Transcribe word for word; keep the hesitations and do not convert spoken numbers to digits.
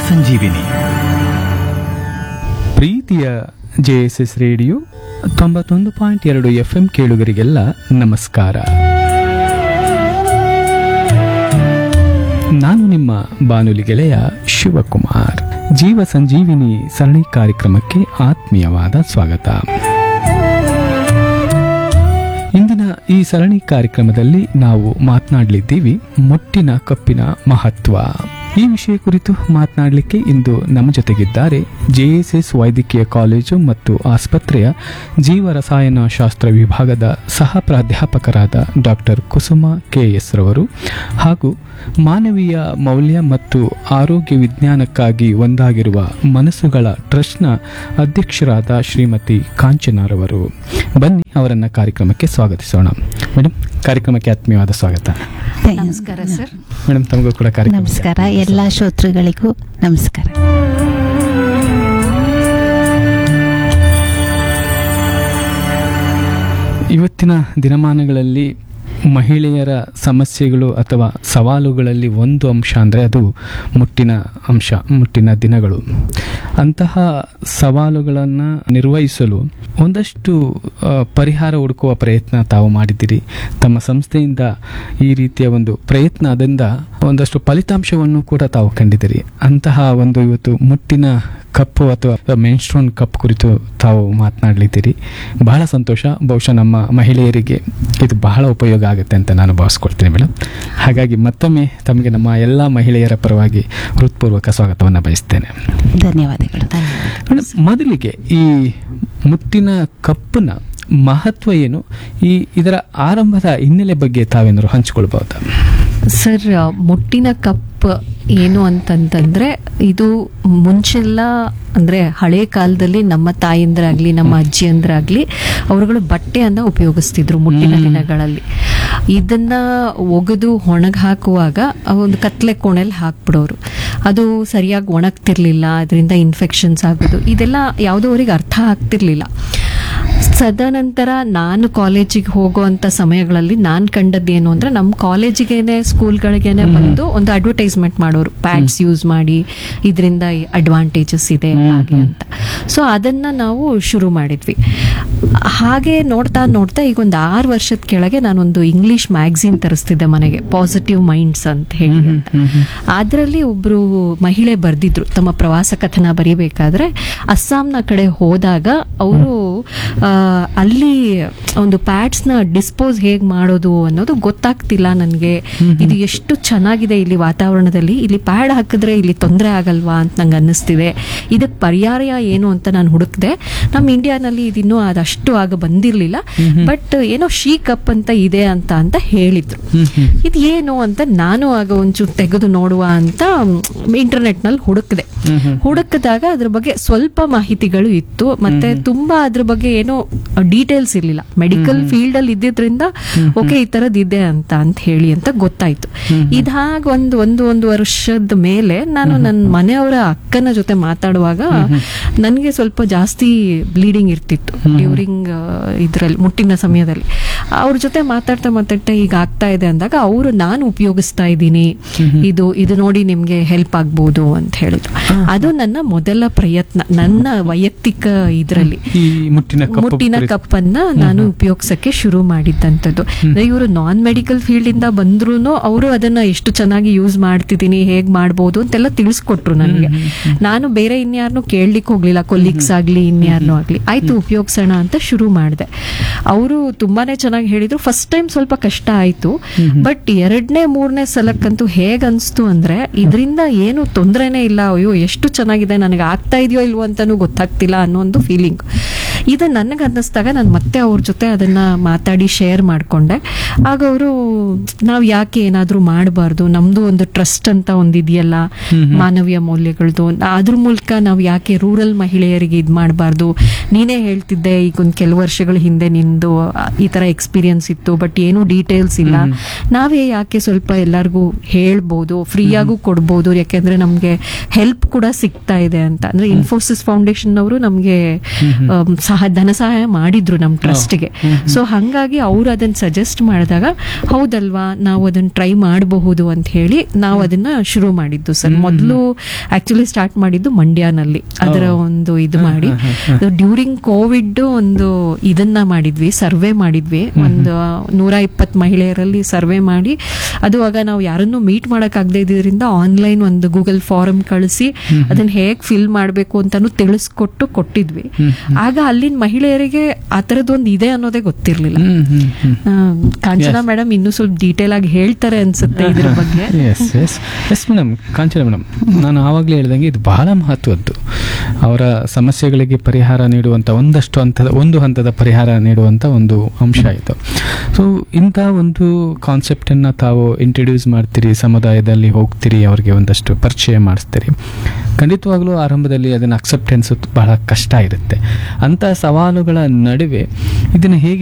ಸಂಜೀವಿನಿ. ಪ್ರೀತಿಯ J S S radio ತೊಂಬತ್ತೊಂದು point ಎರಡು ಎಫ್ ಎಂ ಕೇಳುಗರಿಗೆಲ್ಲ ನಮಸ್ಕಾರ. ನಾನು ನಿಮ್ಮ ಬಾನುಲಿ ಗೆಳೆಯ ಶಿವಕುಮಾರ್. ಜೀವ ಸಂಜೀವಿನಿ ಸರಣಿ ಕಾರ್ಯಕ್ರಮಕ್ಕೆ ಆತ್ಮೀಯವಾದ ಸ್ವಾಗತ. ಇಂದಿನ ಈ ಸರಣಿ ಕಾರ್ಯಕ್ರಮದಲ್ಲಿ ನಾವು ಮಾತನಾಡಲಿದ್ದೀವಿ ಮುಟ್ಟಿನ ಕಪ್ಪಿನ ಮಹತ್ವ. ಈ ವಿಷಯ ಕುರಿತು ಮಾತನಾಡಲಿಕ್ಕೆ ಇಂದು ನಮ್ಮ ಜೊತೆಗಿದ್ದಾರೆ ಜೆ ಎಸ್ ಎಸ್ ವೈದ್ಯಕೀಯ ಕಾಲೇಜು ಮತ್ತು ಆಸ್ಪತ್ರೆಯ ಜೀವ ರಸಾಯನ ಶಾಸ್ತ್ರ ವಿಭಾಗದ ಸಹ ಪ್ರಾಧ್ಯಾಪಕರಾದ ಡಾಕ್ಟರ್ ಕುಸುಮ ಕೆ ಎಸ್ ರವರು ಹಾಗೂ ಮಾನವೀಯ ಮೌಲ್ಯ ಮತ್ತು ಆರೋಗ್ಯ ವಿಜ್ಞಾನಕ್ಕಾಗಿ ಒಂದಾಗಿರುವ ಮನಸ್ಸುಗಳ ಟ್ರಸ್ಟ್ನ ಅಧ್ಯಕ್ಷರಾದ ಶ್ರೀಮತಿ ಕಾಂಚನಾರವರು. ಬನ್ನಿ ಅವರನ್ನ ಕಾರ್ಯಕ್ರಮಕ್ಕೆ ಸ್ವಾಗತಿಸೋಣ. ಮೇಡಮ್, ಕಾರ್ಯಕ್ರಮಕ್ಕೆ ಆತ್ಮೀಯವಾದ ಸ್ವಾಗತ. ನಮಸ್ಕಾರ ಸರ್. ಮೇಡಮ್, ತಮಗೂ ಕೂಡ ಕಾರ್ಯಕ್ರಮ ನಮಸ್ಕಾರ. ಎಲ್ಲ ಶ್ರೋತೃಗಳಿಗೂ ನಮಸ್ಕಾರ. ಇವತ್ತಿನ ದಿನಮಾನಗಳಲ್ಲಿ ಮಹಿಳೆಯರ ಸಮಸ್ಯೆಗಳು ಅಥವಾ ಸವಾಲುಗಳಲ್ಲಿ ಒಂದು ಅಂಶ ಅಂದರೆ ಅದು ಮುಟ್ಟಿನ ಅಂಶ, ಮುಟ್ಟಿನ ದಿನಗಳು. ಅಂತಹ ಸವಾಲುಗಳನ್ನು ನಿರ್ವಹಿಸಲು ಒಂದಷ್ಟು ಪರಿಹಾರ ಹುಡುಕುವ ಪ್ರಯತ್ನ ತಾವು ಮಾಡಿದ್ದೀರಿ. ತಮ್ಮ ಸಂಸ್ಥೆಯಿಂದ ಈ ರೀತಿಯ ಒಂದು ಪ್ರಯತ್ನದಿಂದ ಒಂದಷ್ಟು ಫಲಿತಾಂಶವನ್ನು ಕೂಡ ತಾವು ಕಂಡಿದ್ದೀರಿ. ಅಂತಹ ಒಂದು ಇವತ್ತು ಮುಟ್ಟಿನ ಕಪ್ಪು ಅಥವಾ ಮೆನ್ಸ್ಟ್ರೋನ್ ಕಪ್ ಕುರಿತು ತಾವು ಮಾತನಾಡಲಿದ್ದೀರಿ. ಬಹಳ ಸಂತೋಷ. ಬಹುಶಃ ನಮ್ಮ ಮಹಿಳೆಯರಿಗೆ ಇದು ಬಹಳ ಉಪಯೋಗ ಆಗುತ್ತೆ ಅಂತ ನಾನು ಭಾವಿಸ್ಕೊಳ್ತೀನಿ ಮೇಡಮ್. ಹಾಗಾಗಿ ಮತ್ತೊಮ್ಮೆ ತಮಗೆ ನಮ್ಮ ಎಲ್ಲ ಮಹಿಳೆಯರ ಪರವಾಗಿ ಹೃತ್ಪೂರ್ವಕ ಸ್ವಾಗತವನ್ನು ಬಯಸ್ತೇನೆ. ಧನ್ಯವಾದಗಳು. ಮೇಡಮ್, ಮೊದಲಿಗೆ ಈ ಮುಟ್ಟಿನ ಕಪ್ಪಿನ ಮಹತ್ವ ಏನು, ಈ ಇದರ ಆರಂಭದ ಹಿನ್ನೆಲೆ ಬಗ್ಗೆ ತಾವೇನಾದ್ರು ಹಂಚಿಕೊಳ್ಬಹುದಾ? ಸರ್, ಮುಟ್ಟಿನ ಕಪ್ ಏನು ಅಂತಂತಂದ್ರೆ ಇದು ಮುಂಚೆಲ್ಲ ಅಂದ್ರೆ ಹಳೆ ಕಾಲದಲ್ಲಿ ನಮ್ಮ ತಾಯಂದ್ರಾಗ್ಲಿ ನಮ್ಮ ಅಜ್ಜಿಯಂದ್ರಾಗ್ಲಿ ಅವರುಗಳು ಬಟ್ಟೆಯನ್ನ ಉಪಯೋಗಿಸ್ತಿದ್ರು ಮುಟ್ಟಿನ ದಿನಗಳಲ್ಲಿ. ಇದನ್ನ ಒಗೆದು ಒಣಗ್ ಹಾಕುವಾಗ ಒಂದು ಕತ್ಲೆ ಕೋಣೆಲ್ ಹಾಕ್ಬಿಡೋರು. ಅದು ಸರಿಯಾಗಿ ಒಣಗ್ತಿರ್ಲಿಲ್ಲ, ಅದರಿಂದ ಇನ್ಫೆಕ್ಷನ್ಸ್ ಆಗೋದು, ಇದೆಲ್ಲ ಯಾವುದೋ ಅವರಿಗೆ ಅರ್ಥ ಆಗ್ತಿರ್ಲಿಲ್ಲ. ತದನಂತರ ನಾನು ಕಾಲೇಜಿಗೆ ಹೋಗುವಂಥ ಸಮಯಗಳಲ್ಲಿ ನಾನು ಕಂಡದ್ದೇನು ಅಂದರೆ ನಮ್ಮ ಕಾಲೇಜಿಗೇನೆ ಸ್ಕೂಲ್ಗಳಿಗೇನೆ ಬಂದು ಒಂದು ಅಡ್ವರ್ಟೈಸ್ಮೆಂಟ್ ಮಾಡೋರು, ಪ್ಯಾಡ್ಸ್ ಯೂಸ್ ಮಾಡಿ ಇದರಿಂದ ಅಡ್ವಾಂಟೇಜಸ್ ಇದೆ ಹಾಗೆ ಅಂತ. ಸೊ ಅದನ್ನು ನಾವು ಶುರು ಮಾಡಿದ್ವಿ. ಹಾಗೆ ನೋಡ್ತಾ ನೋಡ್ತಾ ಈಗ ಒಂದು ಆರು ವರ್ಷದ ಕೆಳಗೆ ನಾನೊಂದು ಇಂಗ್ಲಿಷ್ ಮ್ಯಾಗ್ಝಿನ್ ತರಿಸ್ತಿದ್ದೆ ಮನೆಗೆ, ಪಾಸಿಟಿವ್ ಮೈಂಡ್ಸ್ ಅಂತ ಹೇಳಿ ಅಂತ. ಅದರಲ್ಲಿ ಒಬ್ಬರು ಮಹಿಳೆ ಬರೆದಿದ್ರು, ತಮ್ಮ ಪ್ರವಾಸ ಕಥನ ಬರೀಬೇಕಾದ್ರೆ ಅಸ್ಸಾಂನ ಕಡೆ ಹೋದಾಗ ಅವರು ಅಲ್ಲಿ ಒಂದು ಪ್ಯಾಡ್ಸ್ ನ ಡಿಸ್ಪೋಸ್ ಹೇಗ್ ಮಾಡೋದು ಅನ್ನೋದು ಗೊತ್ತಾಗ್ತಿಲ್ಲ ನನಗೆ. ಇದು ಎಷ್ಟು ಚೆನ್ನಾಗಿದೆ ಇಲ್ಲಿ ವಾತಾವರಣದಲ್ಲಿ, ಇಲ್ಲಿ ಪ್ಯಾಡ್ ಹಾಕಿದ್ರೆ ಇಲ್ಲಿ ತೊಂದರೆ ಆಗಲ್ವಾ ಅಂತ ನಂಗೆ ಅನ್ನಿಸ್ತಿದೆ. ಇದಕ್ಕೆ ಪರ್ಯಾಯ ಏನು ಅಂತ ನಾನು ಹುಡುಕ್ದೆ. ನಮ್ಮ ಇಂಡಿಯಾನಲ್ಲಿ ಇದಿನ್ನೂ ಅದಷ್ಟು ಆಗ ಬಂದಿರಲಿಲ್ಲ. ಬಟ್ ಏನೋ ಶೀ ಕಪ್ ಅಂತ ಇದೆ ಅಂತ ಅಂತ ಹೇಳಿದ್ರು. ಇದು ಏನು ಅಂತ ನಾನು ಆಗ ಒಂಚೂರು ತೆಗೆದು ನೋಡುವ ಅಂತ ಇಂಟರ್ನೆಟ್ ನಲ್ಲಿ ಹುಡುಕ್ದೆ. ಹುಡುಕಿದಾಗ ಅದ್ರ ಬಗ್ಗೆ ಸ್ವಲ್ಪ ಮಾಹಿತಿಗಳು ಇತ್ತು, ಮತ್ತೆ ತುಂಬಾ ಅದ್ರ ಬಗ್ಗೆ ಏನೋ ಡೀಟೇಲ್ಸ್ ಇರ್ಲಿಲ್ಲ. ಮೆಡಿಕಲ್ ಫೀಲ್ಡ್ ಅಲ್ಲಿ ಇದ್ದಿದ್ರಿಂದ ಓಕೆ ಈ ತರದ್ ಇದೆ ಅಂತ ಅಂತ ಹೇಳಿ ಅಂತ ಗೊತ್ತಾಯ್ತು. ಇದಾಗ ಒಂದು ಒಂದು ಒಂದು ವರ್ಷದ ಮೇಲೆ ನಾನು ನನ್ನ ಮನೆಯವರ ಅಕ್ಕನ ಜೊತೆ ಮಾತಾಡುವಾಗ ನನಗೆ ಸ್ವಲ್ಪ ಜಾಸ್ತಿ ಬ್ಲೀಡಿಂಗ್ ಇರ್ತಿತ್ತು ಡ್ಯೂರಿಂಗ್ ಇದ್ರಲ್ಲಿ ಮುಟ್ಟಿನ ಸಮಯದಲ್ಲಿ. ಅವ್ರ ಜೊತೆ ಮಾತಾಡ್ತಾ ಮಾತಾಡ್ತಾ ಈಗ ಆಗ್ತಾ ಇದೆ ಅಂದಾಗ ಅವರು ನಾನು ಉಪಯೋಗಿಸ್ತಾ ಇದ್ದೀನಿ, ಇದು ಇದು ನೋಡಿ ನಿಮ್ಗೆ ಹೆಲ್ಪ್ ಆಗ್ಬೋದು ಅಂತ ಹೇಳಿದ್ರು. ಅದು ನನ್ನ ಮೊದಲ ಪ್ರಯತ್ನ, ನನ್ನ ವೈಯಕ್ತಿಕ ಇದ್ರಲ್ಲಿ ಮುಟ್ಟಿನ ಕಪ್ ಅನ್ನ ನಾನು ಉಪಯೋಗಿಸಕ್ಕೆ ಶುರು ಮಾಡಿದ್ದಂಥದ್ದು. ಇವರು ನಾನ್ ಮೆಡಿಕಲ್ ಫೀಲ್ಡ್ ಇಂದ ಬಂದ್ರು ಅವರು ಅದನ್ನ ಎಷ್ಟು ಚೆನ್ನಾಗಿ ಯೂಸ್ ಮಾಡ್ತಿದ್ದೀನಿ, ಹೇಗ್ ಮಾಡ್ಬೋದು ಅಂತೆಲ್ಲ ತಿಳಿಸ್ಕೊಟ್ರು ನನಗೆ. ನಾನು ಬೇರೆ ಇನ್ಯಾರನ್ನು ಕೇಳಲಿಕ್ಕೆ ಹೋಗ್ಲಿಲ್ಲ, ಕೊಲೀಗ್ಸ್ ಆಗ್ಲಿ ಇನ್ಯಾರನ್ನೂ ಆಗ್ಲಿ. ಆಯ್ತು ಉಪಯೋಗಿಸೋಣ ಅಂತ ಶುರು ಮಾಡಿದೆ. ಅವರು ತುಂಬಾನೇ ಚೆನ್ನಾಗಿ ಹೇಳಿದ್ರು. ಫಸ್ಟ್ ಟೈಮ್ ಸ್ವಲ್ಪ ಕಷ್ಟ ಆಯ್ತು, ಬಟ್ ಎರಡನೇ ಮೂರನೇ ಸಲಕ್ಕಂತೂ ಹೇಗ್ ಅನ್ಸ್ತು ಅಂದ್ರೆ ಇದರಿಂದ ಏನು ತೊಂದರೆನೇ ಇಲ್ಲ, ಅಯ್ಯೋ ಎಷ್ಟು ಚೆನ್ನಾಗಿದೆ, ನನಗೆ ಆಗ್ತಾ ಇದೆಯೋ ಇಲ್ವೋ ಅಂತಾನು ಗೊತ್ತಾಗ್ತಿಲ್ಲ ಅನ್ನೋ ಒಂದು ಫೀಲಿಂಗ್. ಇದು ನನಗೆ ಅನ್ನಿಸ್ದಾಗ ನಾನು ಮತ್ತೆ ಅವ್ರ ಜೊತೆ ಅದನ್ನ ಮಾತಾಡಿ ಶೇರ್ ಮಾಡ್ಕೊಂಡೆ. ಆಗ ಅವರು ನಾವು ಯಾಕೆ ಏನಾದ್ರೂ ಮಾಡಬಾರ್ದು, ನಮ್ದು ಒಂದು ಟ್ರಸ್ಟ್ ಅಂತ ಒಂದಿದೆಯಲ್ಲ ಮಾನವೀಯ ಮೌಲ್ಯಗಳದ್ದು, ಅದ್ರ ಮೂಲಕ ನಾವು ಯಾಕೆ ರೂರಲ್ ಮಹಿಳೆಯರಿಗೆ ಇದ್ ಮಾಡಬಾರ್ದು. ನೀನೇ ಹೇಳ್ತಿದ್ದೆ ಈಗ ಒಂದು ಕೆಲವು ವರ್ಷಗಳ ಹಿಂದೆ ನಿಂದು ಈ ತರ ಎಕ್ಸ್ಪೀರಿಯನ್ಸ್ ಇತ್ತು, ಬಟ್ ಏನು ಡೀಟೇಲ್ಸ್ ಇಲ್ಲ, ನಾವೇ ಯಾಕೆ ಸ್ವಲ್ಪ ಎಲ್ಲರಿಗೂ ಹೇಳ್ಬೋದು, ಫ್ರೀಯಾಗೂ ಕೊಡ್ಬೋದು, ಯಾಕೆಂದ್ರೆ ನಮ್ಗೆ ಹೆಲ್ಪ್ ಕೂಡ ಸಿಗ್ತಾ ಇದೆ ಅಂತ. ಅಂದ್ರೆ ಇನ್ಫೋಸಿಸ್ ಫೌಂಡೇಶನ್ ಅವರು ನಮ್ಗೆ ಸಹಾಯ ಸಹ ಧನ ಸಹಾಯ ಮಾಡಿದ್ರು ನಮ್ಮ ಟ್ರಸ್ಟ್ಗೆ. ಸೊ ಹಾಗಾಗಿ ಅವ್ರು ಅದನ್ನ ಸಜೆಸ್ಟ್ ಮಾಡಿದಾಗ ಹೌದಲ್ವಾ ನಾವು ಅದನ್ನ ಟ್ರೈ ಮಾಡಬಹುದು ಅಂತ ಹೇಳಿ ನಾವು ಅದನ್ನ ಶುರು ಮಾಡಿದ್ದು ಸರ್. ಮೊದಲು ಆಕ್ಚುಲಿ ಸ್ಟಾರ್ಟ್ ಮಾಡಿದ್ದು ಮಂಡ್ಯನಲ್ಲಿ ಅದರ ಒಂದು ಇದು ಮಾಡಿ ಡ್ಯೂರಿಂಗ್ ಕೋವಿಡ್ ಒಂದು ಇದನ್ನ ಮಾಡಿದ್ವಿ, ಸರ್ವೆ ಮಾಡಿದ್ವಿ. ಒಂದು ನೂರ ಇಪ್ಪತ್ತು ಮಹಿಳೆಯರಲ್ಲಿ ಸರ್ವೆ ಮಾಡಿ ಅದು ಆಗ ನಾವು ಯಾರನ್ನು ಮೀಟ್ ಮಾಡಕ್ ಆಗದೆ ಇದ್ರಿಂದ ಆನ್ಲೈನ್ ಒಂದು ಗೂಗಲ್ ಫಾರಂ ಕಳಿಸಿ ಅದನ್ನ ಹೇಗ್ ಫಿಲ್ ಮಾಡಬೇಕು ಅಂತಾನು ತಿಳಿಸ್ಕೊಟ್ಟು ಕೊಟ್ಟಿದ್ವಿ. ಆಗ ಅಲ್ಲಿನ ಮಹಿಳೆಯರಿಗೆ ಆ ತರದೊಂದು ಇದೆ ಅನ್ನೋದೇ ಗೊತ್ತಿರ್ಲಿಲ್ಲ. ಕಾಂಚನಾ ಮೇಡಮ್ ಇನ್ನೂ ಸ್ವಲ್ಪ ಡೀಟೇಲ್ ಆಗಿ ಹೇಳ್ತಾರೆ ಅನ್ಸುತ್ತೆ ಇದ್ರ ಬಗ್ಗೆ. ಎಸ್ ಎಸ್ ಎಸ್ ಮೇಡಮ್, ಕಾಂಚನ ಮೇಡಮ್, ನಾನು ಆವಾಗಲೇ ಹೇಳ್ದಂಗೆ ಇದು ಬಹಳ ಮಹತ್ವದ್ದು. ಅವರ ಸಮಸ್ಯೆಗಳಿಗೆ ಪರಿಹಾರ ನೀಡುವಂಥ ಒಂದಷ್ಟು ಹಂತದ ಒಂದು ಹಂತದ ಪರಿಹಾರ ನೀಡುವಂಥ ಒಂದು ಅಂಶ ಇದು. ಸೊ ಇಂಥ ಒಂದು ಕಾನ್ಸೆಪ್ಟನ್ನು ತಾವು ಇಂಟ್ರಡ್ಯೂಸ್ ಮಾಡ್ತೀರಿ, ಸಮುದಾಯದಲ್ಲಿ ಹೋಗ್ತೀರಿ, ಅವರಿಗೆ ಒಂದಷ್ಟು ಪರಿಚಯ ಮಾಡಿಸ್ತೀರಿ. ಖಂಡಿತವಾಗ್ಲೂ ಆರಂಭದಲ್ಲಿ ಅದನ್ನು ಅಕ್ಸೆಪ್ಟೆನ್ಸ್ ಬಹಳ ಕಷ್ಟ ಇರುತ್ತೆ. ಅಂಥ ಸವಾಲುಗಳ ನಡುವೆ ಇದನ್ನು ಹೇಗೆ